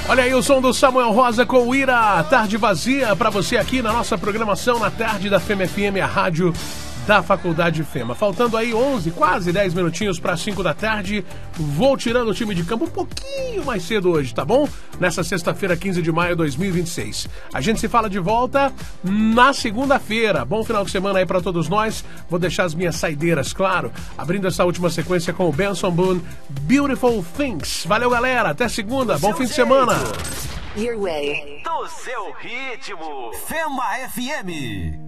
Olha aí o som do Samuel Rosa com o Ira, Tarde Vazia, para você aqui na nossa programação na tarde da FEMA FM, a rádio da Faculdade FEMA. Faltando aí 11, quase 10 minutinhos para 5 da tarde, vou tirando o time de campo um pouquinho mais cedo hoje, tá bom? Nessa sexta-feira, 15 de maio de 2026. A gente se fala de volta na segunda-feira. Bom final de semana aí para todos nós. Vou deixar as minhas saideiras, claro, abrindo essa última sequência com o Benson Boone, Beautiful Things. Valeu, galera. Até segunda. Bom fim de semana. Your way. Do seu ritmo. FEMA FM.